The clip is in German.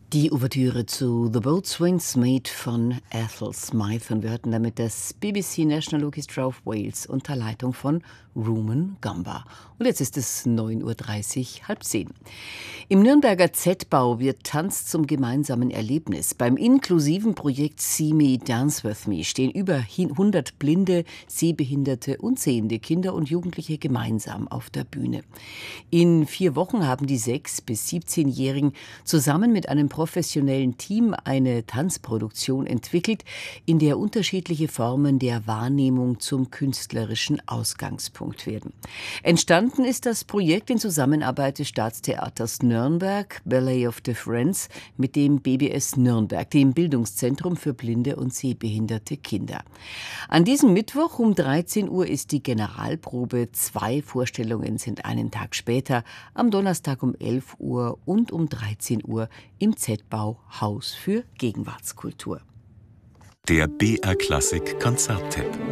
Die Ouvertüre zu The Boatswain's Mate von Ethel Smythe, und wir hörten damit das BBC National Orchestra of Wales unter Leitung von Rumen Gamba. Und jetzt ist es 9:30 Uhr, halb 10. Im Nürnberger Z-Bau wird Tanz zum gemeinsamen Erlebnis. Beim inklusiven Projekt See Me, Dance With Me stehen über 100 blinde, sehbehinderte und sehende Kinder und Jugendliche gemeinsam auf der Bühne. In 4 Wochen haben die 6- bis 17-Jährigen zusammen mit einem professionellen Team eine Tanzproduktion entwickelt, in der unterschiedliche Formen der Wahrnehmung zum künstlerischen Ausgangspunkt werden. Entstanden ist das Projekt in Zusammenarbeit des Staatstheaters Nürnberg, Ballet of Difference, mit dem BBS Nürnberg, dem Bildungszentrum für blinde und sehbehinderte Kinder. An diesem Mittwoch um 13 Uhr ist die Generalprobe. 2 Vorstellungen sind einen Tag später, am Donnerstag um 11 Uhr und um 13 Uhr im Z-Bau Haus für Gegenwartskultur. Der BR Klassik Konzerttipp.